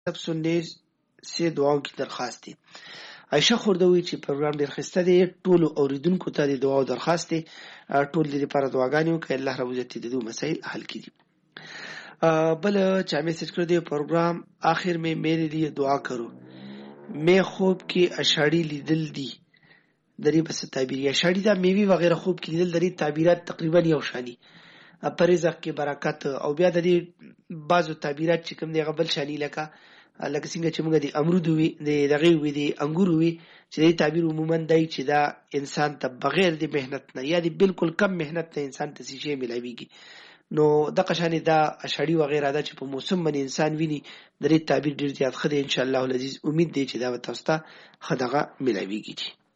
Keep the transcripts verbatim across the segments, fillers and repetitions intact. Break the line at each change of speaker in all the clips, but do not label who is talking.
सब सुनने से दुआओं की दरखास्त है। عائشه خوردوي چې پروګرام ډیر خسته دی، ټول اوریدونکو ته د دعا او درخواست دی، ټول دې لپاره دعاګانې وکړي، الله رب عزت دې دوه مسائل حل کړي. بل چا میسج کړ دی پروګرام آخر में मेरे लिए दुआ करो, मैं خوب کې اشاړي لیدل دي درې بس تعبیر اشاړي دا میوي وغیرہ خوب کې لیدل درې تعبیرات تقریبا یو شانی پر رزق کې برکت او بیا د دې بعضو تعبیرات چې کوم دی غبل شانی لکه لکه څنګه چې موږ د امرود وی د دغه وی د انګور وی چې د تعبیر عموما دای چې دا انسان ته بغیر د مهنت نه یا د بالکل کم مهنت نه انسان ته شي ملایويږي. نو د قشانه دا اشړی وغیرہ دا چې په موسم باندې انسان ویني د دې تعبیر ډیر زیات خدای ان شاء الله العزیز امید دی چې دا تاسو ته خدغه ملایويږي.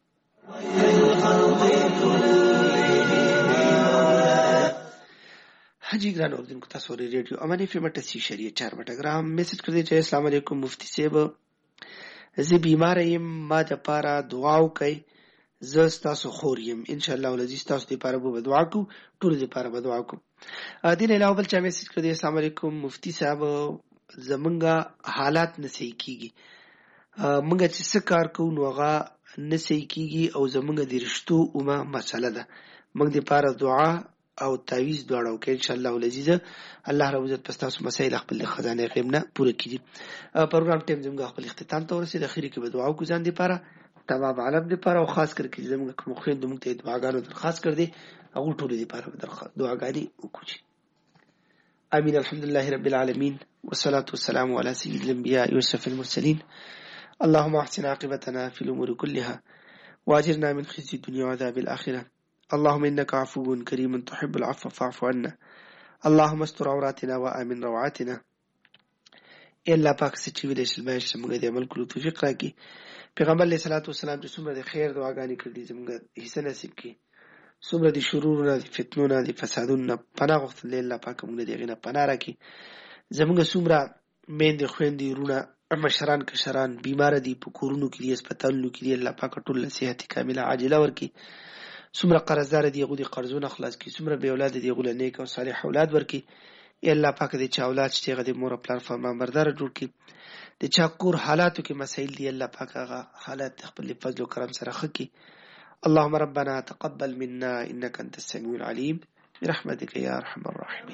हाजी ग्रान उर्दून को तस्वीर रेडियो अमानी फेमट सी शरीय चार बटाग्राम मैसेज कर दीजिए अस्सलाम वालेकुम मुफ्ती साहब जी बीमार है मा द पारा दुआओ कई जस्ता सो खोरियम इंशाल्लाह अजीज तास दे पारा बो दुआ को टूर दे पारा दुआ को दिन अलावा बल चा मैसेज कर दीजिए अस्सलाम वालेकुम मुफ्ती साहब जमंगा हालात न सही कीगी मंगा چې څه کار کو نوغه نه صحیح کیږي او زمونږ د رښتو اومه مسله ده موږ د پاره دعا او تعویز دواړو کې ان شاء الله العزیز الله رب عزت پس تاسو مسائل خپل خزانه غیب نه پوره کړي. پروګرام ټیم زموږ خپل اختتام ته ورسید، اخیری کې به دعا وکړو دي پاره تمام عالم دي پاره او خاص کر کې زموږ کوم خويند موږ ته دعاګانو درخواست کړ دي او ټول دي پاره درخواست دعاګانی وکړي. امين. الحمدلله رب العالمين والصلاه والسلام على سيد الانبياء واشرف المرسلين. اللهم احسن عاقبتنا في الامور كلها واجرنا من خزي الدنيا وعذاب الاخره. اللهم إنك عفو كريم تحب العفو فاعف عنا. اللهم استر عوراتنا وآمن روعاتنا. إلا پاک سچی ویلې شلمای شمږ دې عمل کولو توفیق راکړي. پیغمبر علیه الصلاۃ والسلام چې څومره د خیر دعاګانې کړې زموږ حصہ نصیب کړي، څومره د شرور نه د فتنو نه د فسادونو نه پناه غوښتل الله پاک موږ دې غنه پناه راکړي. زموږ څومره میندې خويندې رونه مشران کشران بیمار دي په کورونو کې دي هسپتالونو کې دي الله پاک ټول صحت کامله عاجله ورکړي. سمره قرضدار دي غو دي قرضونه خلاص کی، سمره به اولاد دي غو له نیک او صالح اولاد ورکی. ای الله پاک دې چا اولاد شته غو دي مور خپل فرمانبردار جوړ کی. د چا کور حالاتو کې مسائل دي الله پاک هغه حالات خپل فضل او کرم سره خکې. اللهم ربنا تقبل منا انك انت السميع العليم برحمتك يا ارحم الراحمين.